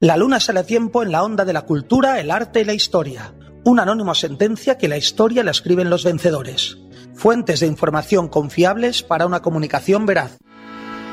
La luna sale a tiempo en la onda de la cultura, el arte y la historia. Un anónimo sentencia que la historia la escriben los vencedores. Fuentes de información confiables para una comunicación veraz.